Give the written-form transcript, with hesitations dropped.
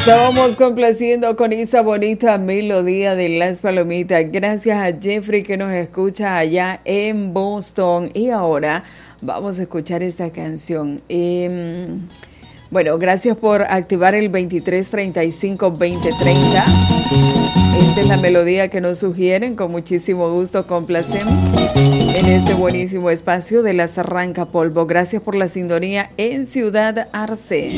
Estábamos complaciendo con esa bonita melodía de las palomitas. Gracias a Jeffrey que nos escucha allá en Boston. Y ahora vamos a escuchar esta canción. Bueno, gracias por activar el 2335-2030. Esta es la melodía que nos sugieren. Con muchísimo gusto complacemos en este buenísimo espacio de las Arranca Polvo. Gracias por la sintonía en Ciudad Arce.